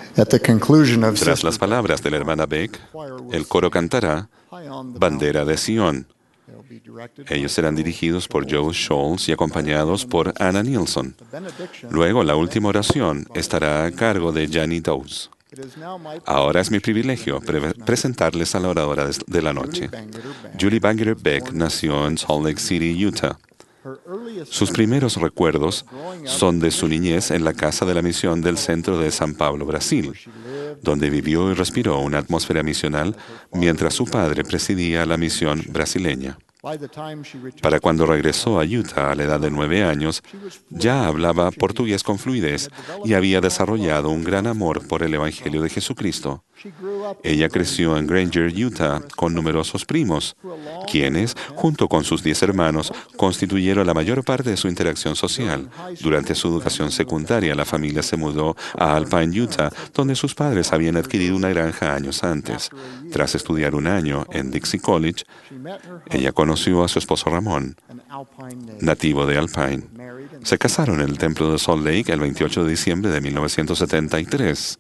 Tras las palabras de la hermana Beck, el coro cantará Bandera de Sion. Ellos serán dirigidos por Joe Scholz y acompañados por Anna Nilsson. Luego, la última oración estará a cargo de Janie Dawes. Ahora es mi privilegio presentarles a la oradora de la noche. Julie Bangerter Beck nació en Salt Lake City, Utah. Sus primeros recuerdos son de su niñez en la Casa de la Misión del centro de San Pablo, Brasil, donde vivió y respiró una atmósfera misional mientras su padre presidía la misión brasileña. Para cuando regresó a Utah a la edad de 9 años, ya hablaba portugués con fluidez y había desarrollado un gran amor por el Evangelio de Jesucristo. Ella creció en Granger, Utah, con numerosos primos, quienes, junto con sus 10 hermanos, constituyeron la mayor parte de su interacción social. Durante su educación secundaria, la familia se mudó a Alpine, Utah, donde sus padres habían adquirido una granja años antes. Tras estudiar un año en Dixie College, ella conoció a su esposo Ramón, nativo de Alpine. Se casaron en el templo de Salt Lake el 28 de diciembre de 1973.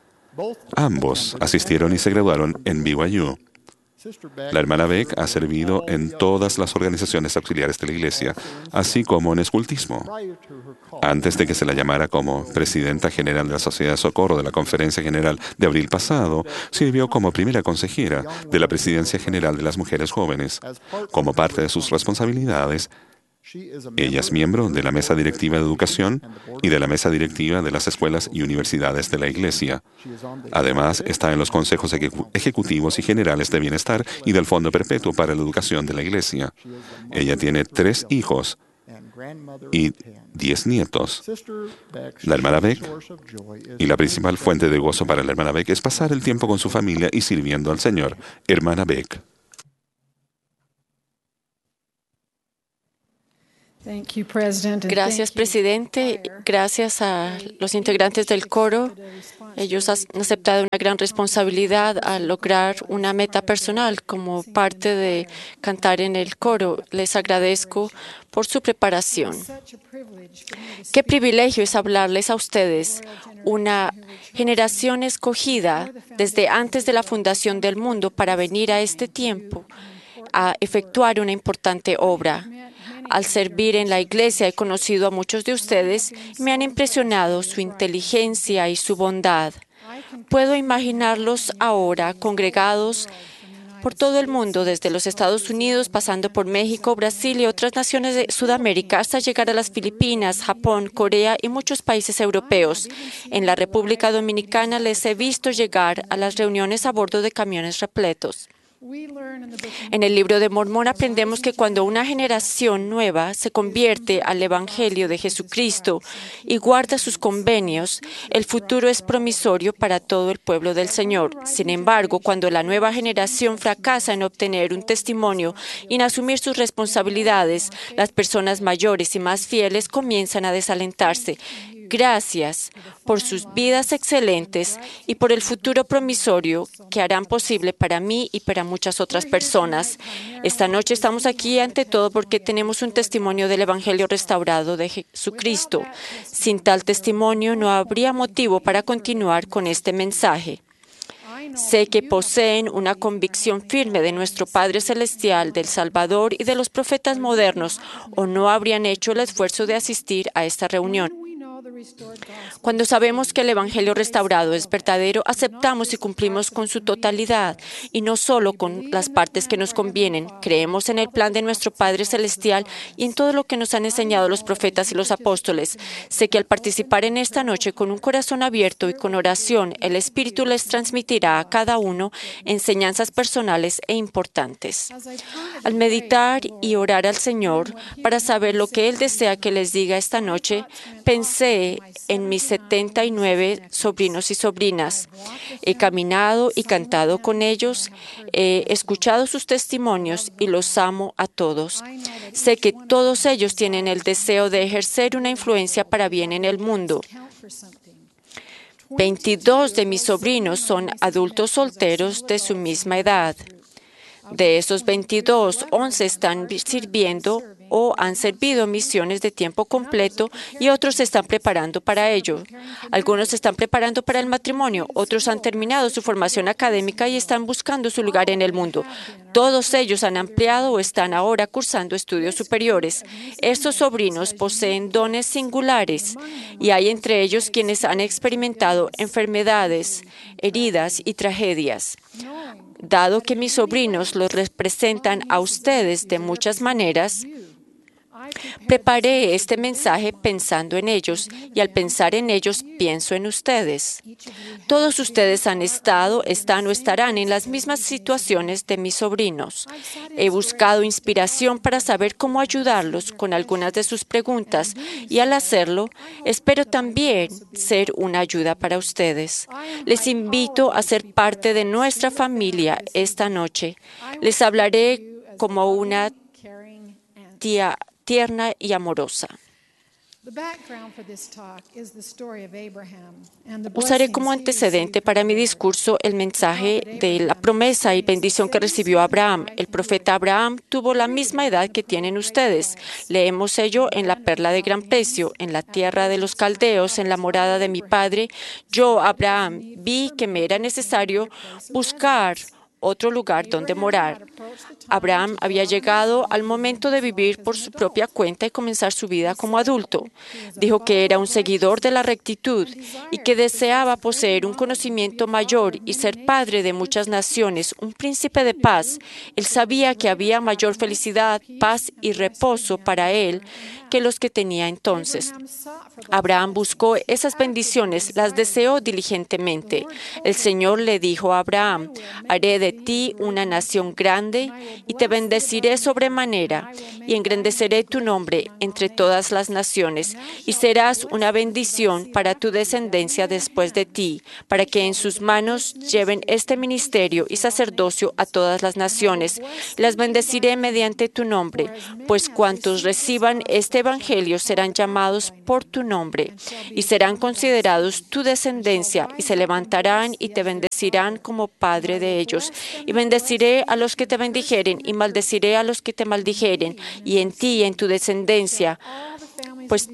Ambos asistieron y se graduaron en BYU. La hermana Beck ha servido en todas las organizaciones auxiliares de la Iglesia, así como en escultismo. Antes de que se la llamara como presidenta general de la Sociedad de Socorro de la Conferencia General de abril pasado, sirvió como primera consejera de la Presidencia General de las Mujeres Jóvenes. Como parte de sus responsabilidades, ella es miembro de la Mesa Directiva de Educación y de la Mesa Directiva de las Escuelas y Universidades de la Iglesia. Además, está en los consejos ejecutivos y generales de bienestar y del Fondo Perpetuo para la Educación de la Iglesia. Ella tiene 3 hijos y 10 nietos. La hermana Beck, y la principal fuente de gozo para la hermana Beck es pasar el tiempo con su familia y sirviendo al Señor. Hermana Beck. Gracias, presidente. Gracias a los integrantes del coro. Ellos han aceptado una gran responsabilidad al lograr una meta personal como parte de cantar en el coro. Les agradezco por su preparación. Qué privilegio es hablarles a ustedes, una generación escogida desde antes de la fundación del mundo para venir a este tiempo a efectuar una importante obra. Al servir en la iglesia he conocido a muchos de ustedes y me han impresionado su inteligencia y su bondad. Puedo imaginarlos ahora congregados por todo el mundo, desde los Estados Unidos, pasando por México, Brasil y otras naciones de Sudamérica, hasta llegar a las Filipinas, Japón, Corea y muchos países europeos. En la República Dominicana les he visto llegar a las reuniones a bordo de camiones repletos. En el libro de Mormón aprendemos que cuando una generación nueva se convierte al Evangelio de Jesucristo y guarda sus convenios, el futuro es promisorio para todo el pueblo del Señor. Sin embargo, cuando la nueva generación fracasa en obtener un testimonio y en asumir sus responsabilidades, las personas mayores y más fieles comienzan a desalentarse. Gracias por sus vidas excelentes y por el futuro promisorio que harán posible para mí y para muchas otras personas. Esta noche estamos aquí ante todo porque tenemos un testimonio del Evangelio restaurado de Jesucristo. Sin tal testimonio no habría motivo para continuar con este mensaje. Sé que poseen una convicción firme de nuestro Padre Celestial, del Salvador y de los profetas modernos, o no habrían hecho el esfuerzo de asistir a esta reunión. Cuando sabemos que el Evangelio restaurado es verdadero, aceptamos y cumplimos con su totalidad, y no solo con las partes que nos convienen. Creemos en el plan de nuestro Padre Celestial y en todo lo que nos han enseñado los profetas y los apóstoles. Sé que al participar en esta noche con un corazón abierto y con oración, el Espíritu les transmitirá a cada uno enseñanzas personales e importantes. Al meditar y orar al Señor para saber lo que Él desea que les diga esta noche, pensé en mis 79 sobrinos y sobrinas. He caminado y cantado con ellos, he escuchado sus testimonios y los amo a todos. Sé que todos ellos tienen el deseo de ejercer una influencia para bien en el mundo. 22 de mis sobrinos son adultos solteros de su misma edad. De esos 22, 11 están sirviendo o han servido misiones de tiempo completo y otros se están preparando para ello. Algunos se están preparando para el matrimonio, otros han terminado su formación académica y están buscando su lugar en el mundo. Todos ellos han ampliado o están ahora cursando estudios superiores. Estos sobrinos poseen dones singulares y hay entre ellos quienes han experimentado enfermedades, heridas y tragedias. Dado que mis sobrinos los representan a ustedes de muchas maneras, preparé este mensaje pensando en ellos y al pensar en ellos pienso en ustedes. Todos ustedes han estado, están o estarán en las mismas situaciones de mis sobrinos. He buscado inspiración para saber cómo ayudarlos con algunas de sus preguntas y al hacerlo, espero también ser una ayuda para ustedes. Les invito a ser parte de nuestra familia esta noche. Les hablaré como una tía tierna y amorosa. Usaré como antecedente para mi discurso el mensaje de la promesa y bendición que recibió Abraham. El profeta Abraham tuvo la misma edad que tienen ustedes. Leemos ello en la perla de gran precio, en la tierra de los caldeos, en la morada de mi padre. Yo, Abraham, vi que me era necesario buscar otro lugar donde morar. Abraham había llegado al momento de vivir por su propia cuenta y comenzar su vida como adulto. Dijo que era un seguidor de la rectitud y que deseaba poseer un conocimiento mayor y ser padre de muchas naciones, un príncipe de paz. Él sabía que había mayor felicidad, paz y reposo para él que los que tenía entonces. Abraham buscó esas bendiciones, las deseó diligentemente. El Señor le dijo a Abraham: haré de ti una nación grande y te bendeciré sobremanera y engrandeceré tu nombre entre todas las naciones y serás una bendición para tu descendencia después de ti, para que en sus manos lleven este ministerio y sacerdocio a todas las naciones. Las bendeciré mediante tu nombre, pues cuantos reciban este evangelio serán llamados por tu nombre y serán considerados tu descendencia y se levantarán y te bendecirán como padre de ellos. Y bendeciré a los que te bendijeren y maldeciré a los que te maldijeren, y en ti y en tu descendencia, pues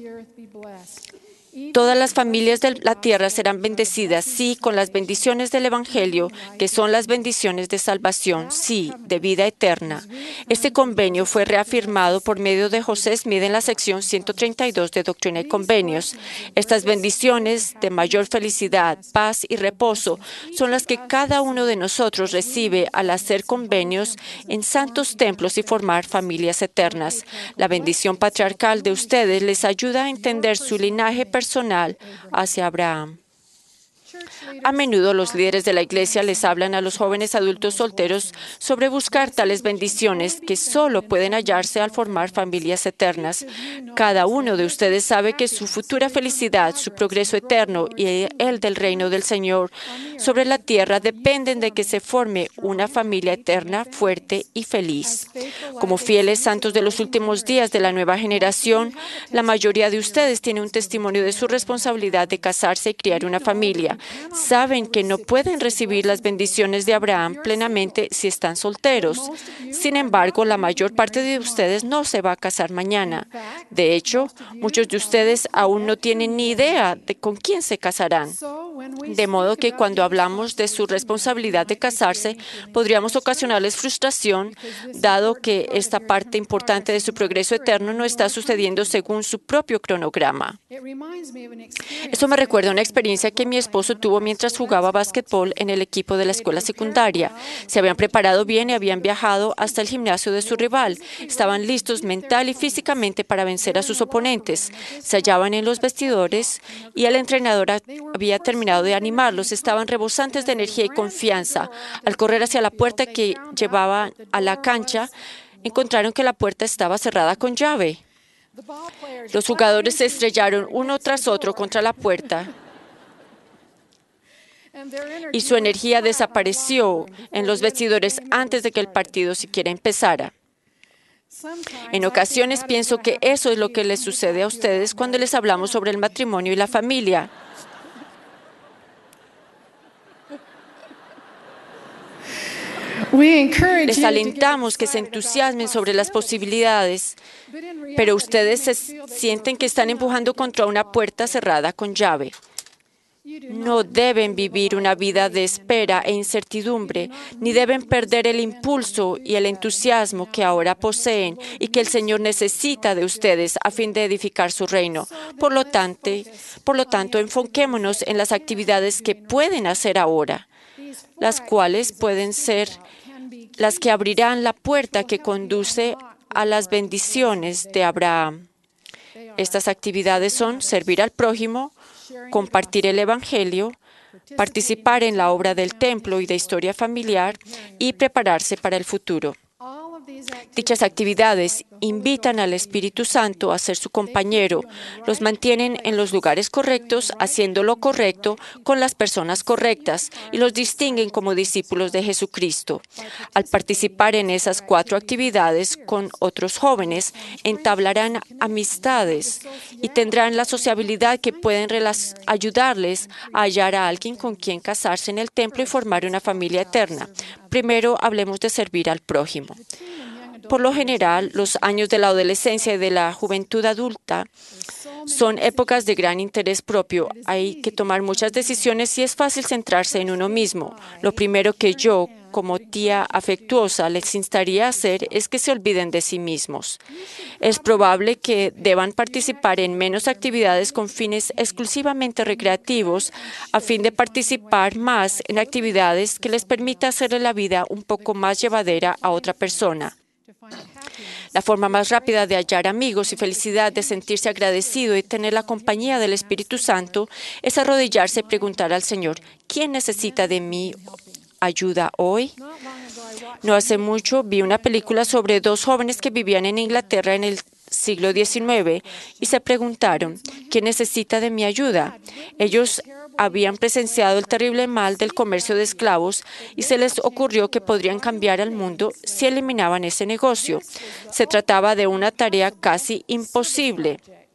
todas las familias de la tierra serán bendecidas, sí, con las bendiciones del Evangelio, que son las bendiciones de salvación, sí, de vida eterna. Este convenio fue reafirmado por medio de José Smith en la sección 132 de Doctrina y Convenios. Estas bendiciones de mayor felicidad, paz y reposo son las que cada uno de nosotros recibe al hacer convenios en santos templos y formar familias eternas. La bendición patriarcal de ustedes les ayuda a entender su linaje personal hacia Abraham. A menudo los líderes de la Iglesia les hablan a los jóvenes adultos solteros sobre buscar tales bendiciones que solo pueden hallarse al formar familias eternas. Cada uno de ustedes sabe que su futura felicidad, su progreso eterno y el del reino del Señor sobre la tierra dependen de que se forme una familia eterna, fuerte y feliz. Como fieles santos de los últimos días de la nueva generación, la mayoría de ustedes tiene un testimonio de su responsabilidad de casarse y criar una familia. Saben que no pueden recibir las bendiciones de Abraham plenamente si están solteros. Sin embargo, la mayor parte de ustedes no se va a casar mañana. De hecho, muchos de ustedes aún no tienen ni idea de con quién se casarán. De modo que cuando hablamos de su responsabilidad de casarse, podríamos ocasionarles frustración, dado que esta parte importante de su progreso eterno no está sucediendo según su propio cronograma. Esto me recuerda a una experiencia que mi esposo tuvo mientras jugaba básquetbol en el equipo de la escuela secundaria. Se habían preparado bien y habían viajado hasta el gimnasio de su rival. Estaban listos mental y físicamente para vencer a sus oponentes. Se hallaban en los vestidores y el entrenador había terminado de animarlos. Estaban rebosantes de energía y confianza. Al correr hacia la puerta que llevaba a la cancha, encontraron que la puerta estaba cerrada con llave. Los jugadores se estrellaron uno tras otro contra la puerta y su energía desapareció en los vestidores antes de que el partido siquiera empezara. En ocasiones pienso que eso es lo que les sucede a ustedes cuando les hablamos sobre el matrimonio y la familia. Les alentamos que se entusiasmen sobre las posibilidades, pero ustedes se sienten que están empujando contra una puerta cerrada con llave. No deben vivir una vida de espera e incertidumbre, ni deben perder el impulso y el entusiasmo que ahora poseen y que el Señor necesita de ustedes a fin de edificar su reino. Por lo tanto, enfoquémonos en las actividades que pueden hacer ahora, las cuales pueden ser las que abrirán la puerta que conduce a las bendiciones de Abraham. Estas actividades son servir al prójimo, compartir el Evangelio, participar en la obra del templo y de historia familiar y prepararse para el futuro. Dichas actividades invitan al Espíritu Santo a ser su compañero, los mantienen en los lugares correctos, haciendo lo correcto con las personas correctas y los distinguen como discípulos de Jesucristo. Al participar en esas 4 actividades con otros jóvenes, entablarán amistades y tendrán la sociabilidad que pueden ayudarles a hallar a alguien con quien casarse en el templo y formar una familia eterna. Primero, hablemos de servir al prójimo. Por lo general, los años de la adolescencia y de la juventud adulta son épocas de gran interés propio. Hay que tomar muchas decisiones y es fácil centrarse en uno mismo. Lo primero que yo, como tía afectuosa, les instaría a hacer es que se olviden de sí mismos. Es probable que deban participar en menos actividades con fines exclusivamente recreativos a fin de participar más en actividades que les permita hacerle la vida un poco más llevadera a otra persona. La forma más rápida de hallar amigos y felicidad, de sentirse agradecido y tener la compañía del Espíritu Santo es arrodillarse y preguntar al Señor, ¿quién necesita de mi ayuda hoy? No hace mucho vi una película sobre 2 jóvenes que vivían en Inglaterra en el siglo XIX y se preguntaron, ¿quién necesita de mi ayuda? Ellos habían presenciado el terrible mal del comercio de esclavos y se les ocurrió que podrían cambiar al mundo si eliminaban ese negocio. Se trataba de una tarea casi imposible.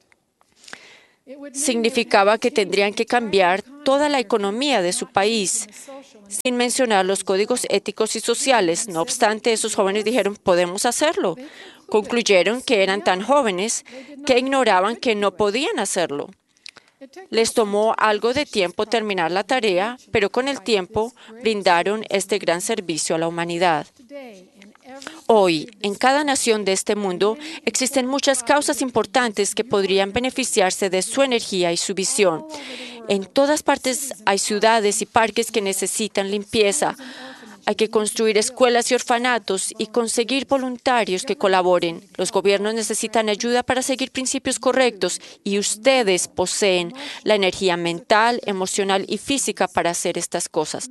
Significaba que tendrían que cambiar toda la economía de su país, sin mencionar los códigos éticos y sociales. No obstante, esos jóvenes dijeron, podemos hacerlo. Concluyeron que eran tan jóvenes que ignoraban que no podían hacerlo. Les tomó algo de tiempo terminar la tarea, pero con el tiempo brindaron este gran servicio a la humanidad. Hoy, en cada nación de este mundo, existen muchas causas importantes que podrían beneficiarse de su energía y su visión. En todas partes hay ciudades y parques que necesitan limpieza. Hay que construir escuelas y orfanatos y conseguir voluntarios que colaboren. Los gobiernos necesitan ayuda para seguir principios correctos y ustedes poseen la energía mental, emocional y física para hacer estas cosas.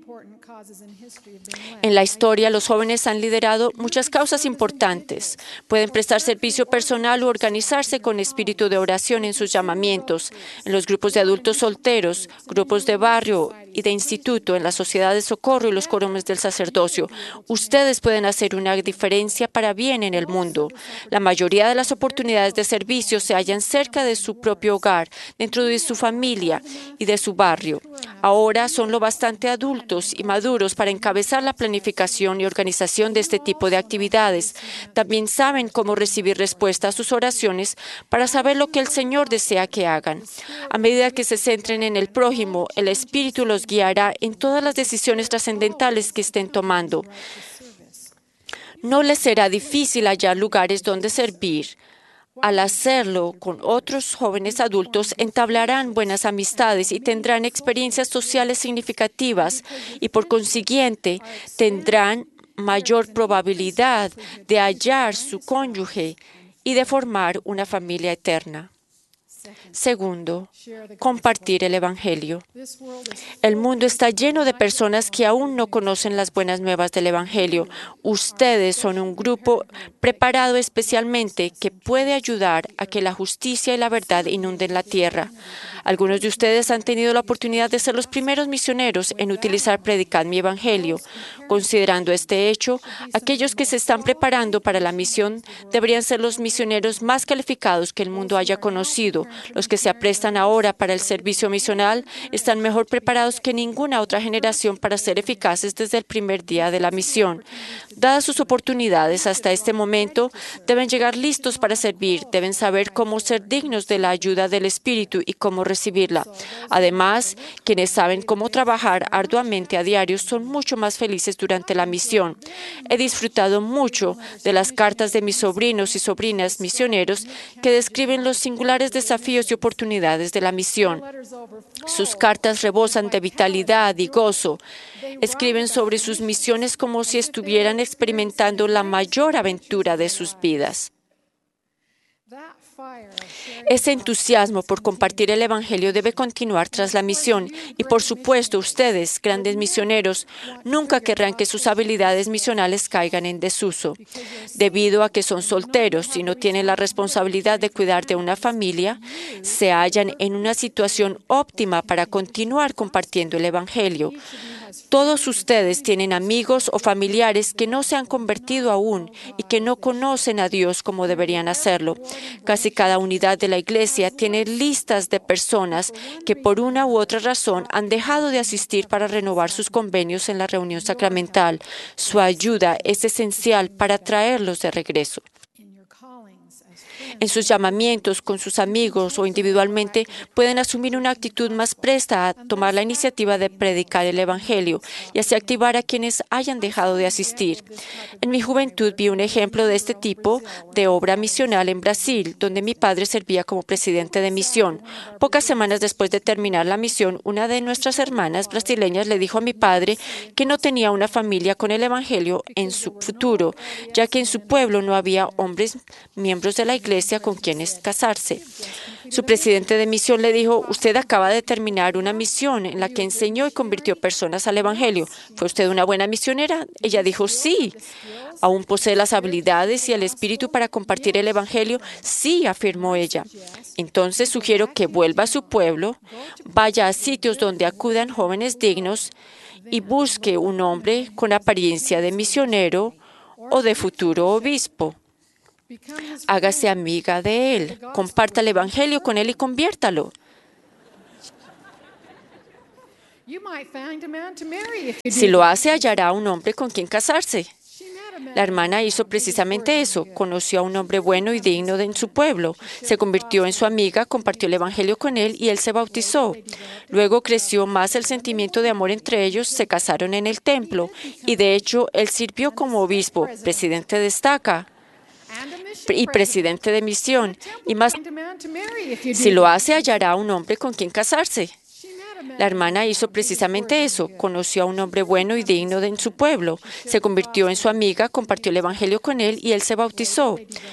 En la historia, los jóvenes han liderado muchas causas importantes. Pueden prestar servicio personal o organizarse con espíritu de oración en sus llamamientos, en los grupos de adultos solteros, grupos de barrio y de instituto, en la sociedad de socorro y los quórums del sacerdocio. Ustedes pueden hacer una diferencia para bien en el mundo. La mayoría de las oportunidades de servicio se hallan cerca de su propio hogar, dentro de su familia y de su barrio. Ahora son lo bastante adultos y maduros para encabezar la planificación y organización de este tipo de actividades. También saben cómo recibir respuesta a sus oraciones para saber lo que el Señor desea que hagan. A medida que se centren en el prójimo, el Espíritu los guiará en todas las decisiones trascendentales que estén tomando. No les será difícil hallar lugares donde servir. Al hacerlo con otros jóvenes adultos, entablarán buenas amistades y tendrán experiencias sociales significativas y, por consiguiente, tendrán mayor probabilidad de hallar su cónyuge y de formar una familia eterna. Segundo, compartir el Evangelio. El mundo está lleno de personas que aún no conocen las buenas nuevas del Evangelio. Ustedes son un grupo preparado especialmente que puede ayudar a que la justicia y la verdad inunden la tierra. Algunos de ustedes han tenido la oportunidad de ser los primeros misioneros en utilizar Predicad mi Evangelio. Considerando este hecho, aquellos que se están preparando para la misión deberían ser los misioneros más calificados que el mundo haya conocido. Los que se aprestan ahora para el servicio misional están mejor preparados que ninguna otra generación para ser eficaces desde el primer día de la misión. Dadas sus oportunidades hasta este momento, deben llegar listos para servir, deben saber cómo ser dignos de la ayuda del Espíritu y cómo recibirla. Además, quienes saben cómo trabajar arduamente a diario son mucho más felices durante la misión. He disfrutado mucho de las cartas de mis sobrinos y sobrinas misioneros que describen los singulares desafíos y oportunidades de la misión. Sus cartas rebosan de vitalidad y gozo. Escriben sobre sus misiones como si estuvieran experimentando la mayor aventura de sus vidas. Ese entusiasmo por compartir el Evangelio debe continuar tras la misión y, por supuesto, ustedes, grandes misioneros, nunca querrán que sus habilidades misionales caigan en desuso. Debido a que son solteros y no tienen la responsabilidad de cuidar de una familia, se hallan en una situación óptima para continuar compartiendo el Evangelio. Todos ustedes tienen amigos o familiares que no se han convertido aún y que no conocen a Dios como deberían hacerlo. Casi cada unidad de la Iglesia tiene listas de personas que por una u otra razón han dejado de asistir para renovar sus convenios en la reunión sacramental. Su ayuda es esencial para traerlos de regreso. En sus llamamientos con sus amigos o individualmente pueden asumir una actitud más presta a tomar la iniciativa de predicar el Evangelio y así activar a quienes hayan dejado de asistir. En mi juventud vi un ejemplo de este tipo de obra misional en Brasil, donde mi padre servía como presidente de misión. Pocas semanas después de terminar la misión, una de nuestras hermanas brasileñas le dijo a mi padre que no tenía una familia con el Evangelio en su futuro, ya que en su pueblo no había hombres miembros de la Iglesia con quienes casarse. Su presidente de misión le dijo: usted acaba de terminar una misión en la que enseñó y convirtió personas al Evangelio. ¿Fue usted una buena misionera? Ella dijo: sí. ¿Aún posee las habilidades y el espíritu para compartir el Evangelio? Sí, afirmó ella. Entonces sugiero que vuelva a su pueblo, vaya a sitios donde acudan jóvenes dignos y busque un hombre con apariencia de misionero o de futuro obispo. Hágase amiga de él, comparta el Evangelio con él y conviértalo. Si lo hace, hallará un hombre con quien casarse. La hermana hizo precisamente eso. Conoció a un hombre bueno y digno en su pueblo. Se convirtió en su amiga, compartió el Evangelio con él y él se bautizó. Luego creció más el sentimiento de amor entre ellos, se casaron en el templo y de hecho él sirvió como obispo, presidente de estaca y presidente de misión. Y más, si lo hace, hallará un hombre con quien casarse. La hermana hizo precisamente eso. Conoció a un hombre bueno y digno en su pueblo. Se convirtió en su amiga, compartió el Evangelio con él y él se bautizó.